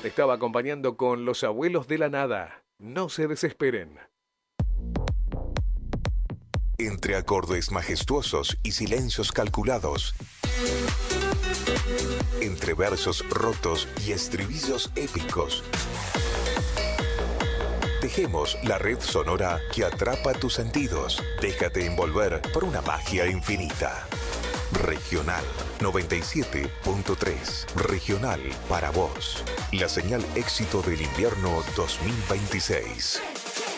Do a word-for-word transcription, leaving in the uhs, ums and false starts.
estaba acompañando con Los Abuelos de la Nada. No se desesperen. Entre acordes majestuosos y silencios calculados, entre versos rotos y estribillos épicos, tejemos la red sonora que atrapa tus sentidos. Déjate envolver por una magia infinita. Regional noventa y siete punto tres. Regional para vos. La señal éxito del invierno dos mil veintiséis.